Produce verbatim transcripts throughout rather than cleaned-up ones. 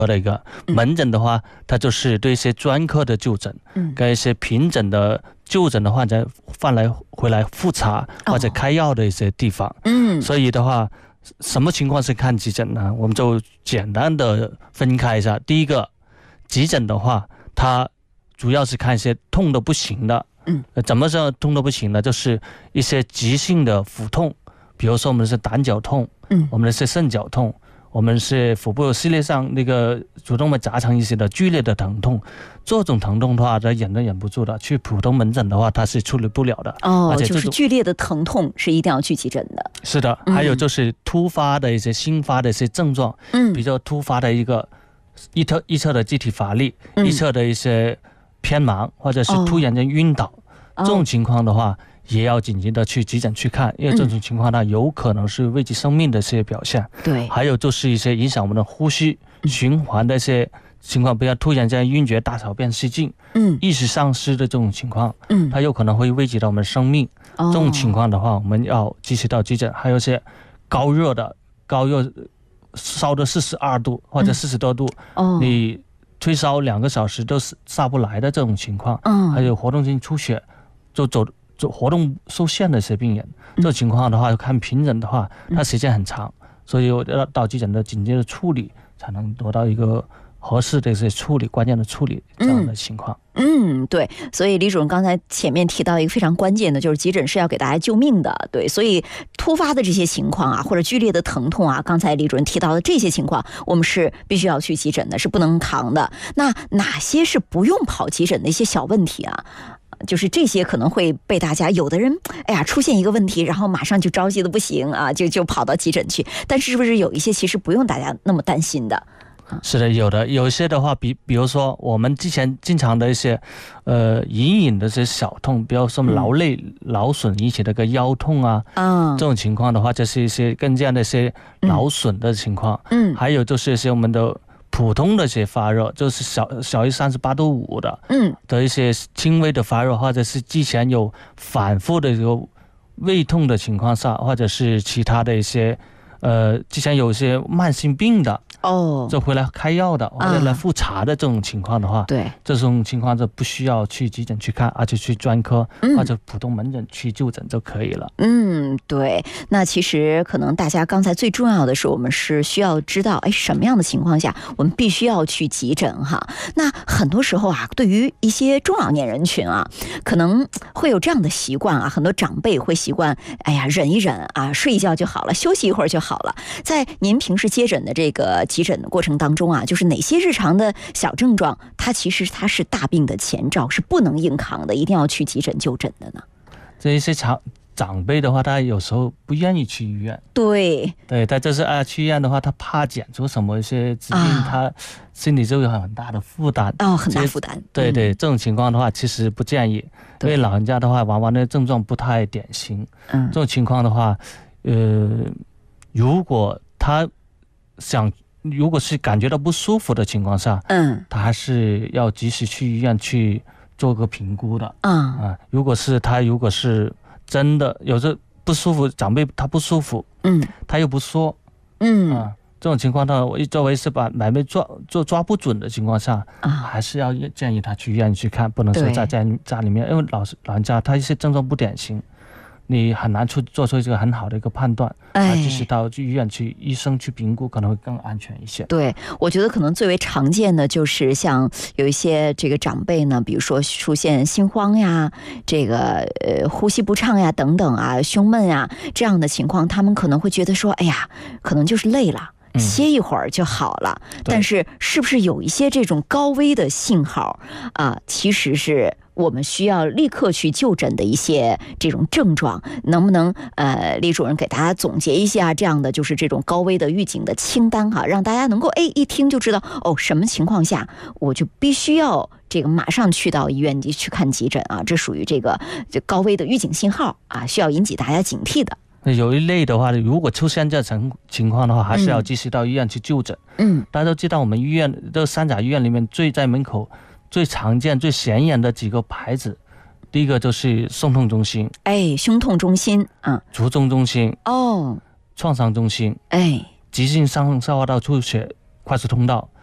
的一个门诊的话，它就是对一些专科的就诊，嗯，跟一些平诊的就诊的患者放来回来复查或者开药的一些地方，嗯，所以的话，什么情况是看急诊呢？我们就简单的分开一下。第一个，急诊的话，它主要是看一些痛的不行的，嗯，怎么说痛的不行呢？就是一些急性的腹痛，比如说我们是胆绞痛，嗯，我们是肾绞痛。我们是腹部系列上那个主动脉狭长一些的剧烈的疼痛，这种疼痛的话，它忍都忍不住的，去普通门诊的话，它是处理不了的。 哦，而且就是剧烈的疼痛是一定要去急诊的。 是的，还有就是突发的一些新发的一些症状，嗯，比较突发的一个一侧一侧的机体乏力，嗯、一侧的一些偏盲，或者是突然间晕倒，哦、这种情况的话。也要紧急的去急诊去看，因为这种情况呢，有可能是危及生命的一些表现。对，还有就是一些影响我们的呼吸循环的一些情况，比如突然间晕厥、大小便失禁、嗯，意识丧失的这种情况，嗯，它有可能会危及到我们生命。哦、这种情况的话，我们要及时到急诊。还有一些高热的、高热烧的四十二度或者四十多度，嗯、哦，你退烧两个小时都下不来的这种情况，嗯，还有活动性出血，就走。活动受限的一些病人，这种情况的话，看平诊的话，它时间很长，所以要到急诊的紧急的处理，才能得到一个合适的一些处理、关键的处理这样的情况。 嗯，对，所以李主任刚才前面提到一个非常关键的，就是急诊是要给大家救命的。对，所以突发的这些情况啊，或者剧烈的疼痛啊，刚才李主任提到的这些情况，我们是必须要去急诊的，是不能扛的。那哪些是不用跑急诊的一些小问题啊？就是这些可能会被大家有的人，哎呀，出现一个问题，然后马上就着急的不行啊，就就跑到急诊去。但是是不是有一些其实不用大家那么担心的？ 是的，有的，有一些的话，比比如说我们之前经常的一些，呃，隐隐的这些小痛，比如说劳累、嗯、劳损引起的个腰痛啊，嗯，这种情况的话，就是一些更加的一些劳损的情况，嗯，还有就是一些我们的。普通的一些发热，就是小小于三十八度五的，嗯，的一些轻微的发热，或者是之前有反复的这个胃痛的情况下，或者是其他的一些，呃，之前有一些慢性病的，哦，就回来开药的，或者来复查的这种情况的话，对、啊，这种情况就不需要去急诊去看，而且去专科、嗯、或者普通门诊去就诊就可以了。 嗯，对。那其实可能大家刚才最重要的是，我们是需要知道，哎，什么样的情况下我们必须要去急诊哈？那很多时候啊，对于一些中老年人群啊，可能会有这样的习惯啊，很多长辈会习惯，哎呀，忍一忍啊，睡一觉就好了，休息一会儿就好了。在您平时接诊的这个急诊的过程当中啊，就是哪些日常的小症状，它其实它是大病的前兆，是不能硬扛的，一定要去急诊就诊的呢？ 这一些长长辈的话，他有时候不愿意去医院。 对对，他就是啊，去医院的话，他怕检出什么一些疾病，啊、他心里就有很大的负担。 哦，很大负担。 对对，嗯、这种情况的话，其实不建议，因为老人家的话，往往那症状不太典型。嗯，这种情况的话，呃，如果他想。如果是感觉到不舒服的情况下，嗯，他还是要及时去医院去做个评估的，嗯啊。如果是他如果是真的有着不舒服，长辈他不舒服，嗯，他又不说，嗯啊，这种情况呢，我作为是把买卖抓做抓不准的情况下，啊，还是要建议他去医院去看，不能说在在家里面，因为老老人家他一些症状不典型。你很难出做出一个很好的一个判断，哎，即使到医院去医生去评估，可能会更安全一些。 对，我觉得可能最为常见的就是像有一些这个长辈呢，比如说出现心慌呀，这个呃呼吸不畅呀等等啊，胸闷呀这样的情况，他们可能会觉得说，哎呀，可能就是累了。歇一会儿就好了，嗯、但是是不是有一些这种高危的信号啊？其实是我们需要立刻去就诊的一些这种症状，能不能呃，李主任给大家总结一下这样的就是这种高危的预警的清单哈，让大家能够哎一听就知道哦，什么情况下我就必须要这个马上去到医院去看急诊啊，这属于这个这高危的预警信号啊，需要引起大家警惕的。 有一类的话，如果出现这种情况的话，还是要及时到医院去就诊。嗯，大家都知道，我们医院这三甲医院里面最在门口最常见、最显眼的几个牌子，第一个就是胸痛中心， 哎，胸痛中心啊， 卒中中心， 哦， 创伤中心， 哎， 急性上消化道出血快速通道，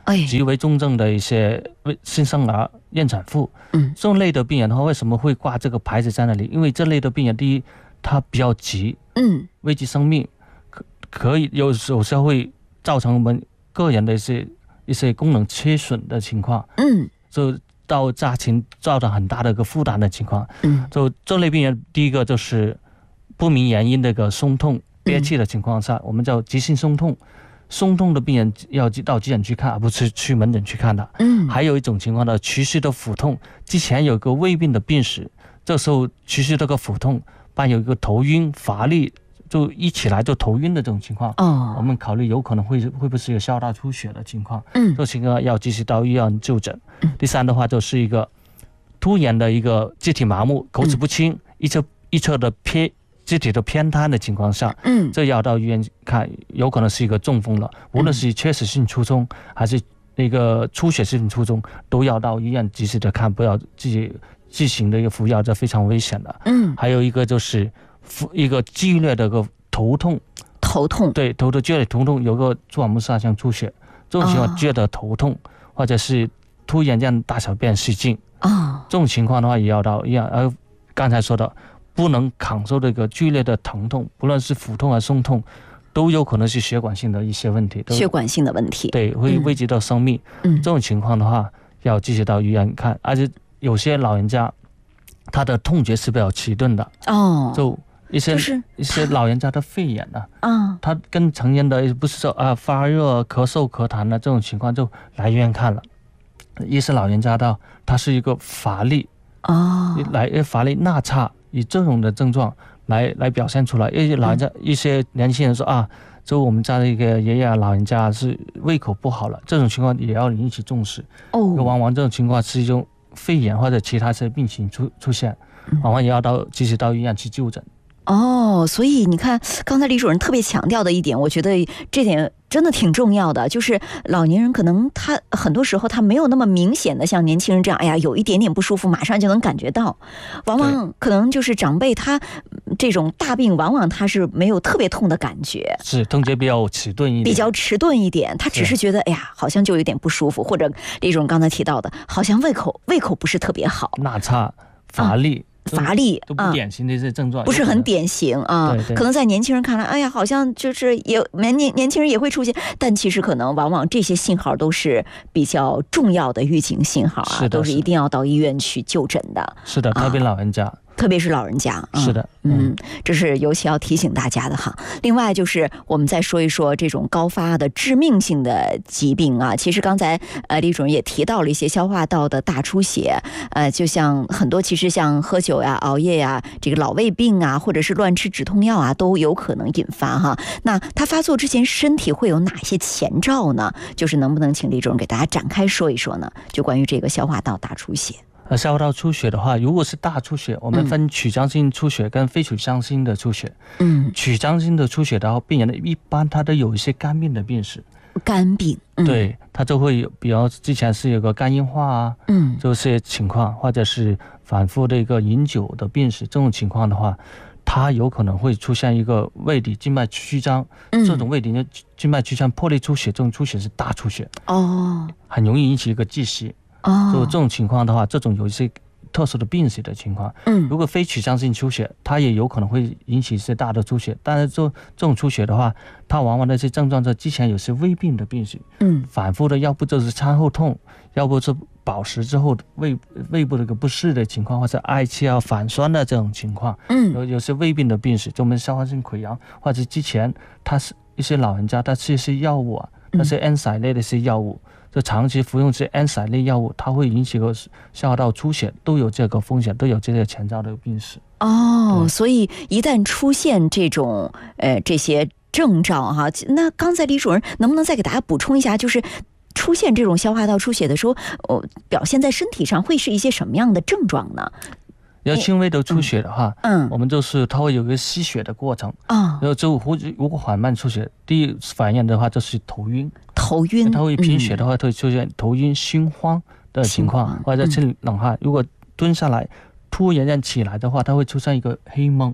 极为重症的一些新生儿、孕产妇，嗯，这种类的病人的话，为什么会挂这个牌子在那里？因为这类的病人，第一，它比较急，嗯，危及生命，可可以有有时候会造成我们个人的一些一些功能缺损的情况，嗯，就到家庭造成很大的一个负担的情况，嗯，就这类病人，第一个就是不明原因的一个松痛、憋气的情况下，嗯、我们叫急性松痛。松痛的病人要到急诊去看，而不是去门诊去看的。嗯，还有一种情况呢，持续的腹痛，之前有个胃病的病史，这时候持续这个腹痛，伴有一个头晕、乏力，就一起来就头晕的这种情况。哦，我们考虑有可能会会不会有消化道出血的情况。嗯，这种情况要及时到医院就诊。嗯，第三的话就是一个突然的一个肢体麻木、口齿不清、嗯、一侧一侧的偏。肢体的偏瘫的情况下，嗯，这要到医院看，有可能是一个中风了。无论是缺血性卒中还是那个出血性卒中，都要到医院及时的看，不要自己自行的一个服药，这非常危险的。嗯，还有一个就是一个剧烈的一个头痛， 头痛， 对，头的剧烈头痛，有个蛛网膜下腔出血，这种情况剧烈的头痛，哦、或者是突然间大小便失禁，哦，这种情况的话也要到医院。而刚才说的。不能扛受这个剧烈的疼痛，不论是腹痛还是松痛，都有可能是血管性的一些问题。 血管性的问题， 对，会危及到生命。嗯，这种情况的话，要继续到医院看。而且有些老人家，他的痛觉是比较迟钝的。哦，就一些、就是、一些老人家的肺炎呢、啊，啊，他跟成年的不是说啊发热、咳嗽、咳痰的这种情况就来医院看了。一些老人家的他是一个乏力，哦，来乏力纳差。以这种的症状来来表现出来，一些老人家、嗯、一些年轻人说啊，就我们家的一个爷爷老人家是胃口不好了，这种情况也要引起重视。哦，往往这种情况是一种肺炎或者其他些病情出出现，往往也要到及时到医院去就诊。 哦，所以你看，刚才李主任特别强调的一点，我觉得这点真的挺重要的，就是老年人可能他很多时候他没有那么明显的像年轻人这样，哎呀，有一点点不舒服马上就能感觉到，往往可能就是长辈他这种大病，往往他是没有特别痛的感觉， 是痛觉比较迟钝一点， 比较迟钝一点，他只是觉得哎呀，好像就有点不舒服，或者李主任刚才提到的，好像胃口胃口不是特别好， 纳差、乏力。 啊乏力都不典型的这些症状、 啊，不是很典型啊。 对对， 可能在年轻人看来，哎呀，好像就是也年年年轻人也会出现，但其实可能往往这些信号都是比较重要的预警信号啊，都是一定要到医院去就诊的。 是的，特别老人家。啊特别是老人家， 是的， 嗯，这是尤其要提醒大家的哈。另外就是我们再说一说这种高发的致命性的疾病啊，其实刚才呃李主任也提到了一些消化道的大出血，呃，就像很多其实像喝酒呀、熬夜呀、这个老胃病啊，或者是乱吃止痛药啊，都有可能引发哈。那它发作之前，身体会有哪些前兆呢？就是能不能请李主任给大家展开说一说呢？就关于这个消化道大出血。 呃，消化道出血的话，如果是大出血，我们分曲张性出血跟非曲张性的出血。嗯，曲张性的出血的话，病人一般他都有一些肝病的病史。 肝病， 嗯、对，他就会有，比如之前是有个肝硬化啊，嗯，这些情况，或者是反复的一个饮酒的病史，这种情况的话，它有可能会出现一个胃底静脉曲张，嗯、这种胃底静脉曲张破裂出血，这种出血是大出血哦，很容易引起一个窒息。哦，就这种情况的话，这种有一些特殊的病史的情况，嗯，如果非曲张性出血，它也有可能会引起一些大的出血。但是这这种出血的话，它往往那些症状在之前有些胃病的病史，嗯，反复的，要不就是餐后痛，要不是饱食之后胃胃部的一个不适的情况，或者嗳气啊、反酸的这种情况，嗯，有有些胃病的病史，就我们消化性溃疡，或者之前他是一些老人家他吃一些药物啊，那些安塞类的一些药物。就长期服用这些安塞类药物，它会引起个消化道出血，都有这个风险，都有这些前兆的病史。 哦，所以一旦出现这种呃这些症状哈，那刚才李主任能不能再给大家补充一下，就是出现这种消化道出血的时候，哦，表现在身体上会是一些什么样的症状呢？ 要轻微的出血的话，嗯，我们就是它会有一个吸血的过程啊。然后就如果缓慢出血，第一反应的话就是头晕， 头晕， 它会贫血的话，会出现头晕、心慌的情况，或者是冷汗。如果蹲下来突然间起来的话，它会出现一个黑蒙。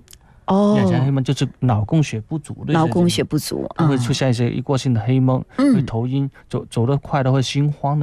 哦， 夜间黑梦就是脑供血不足的， 脑供血不足， 会出现一些一过性的黑梦，会头晕，走走得快的会心慌的。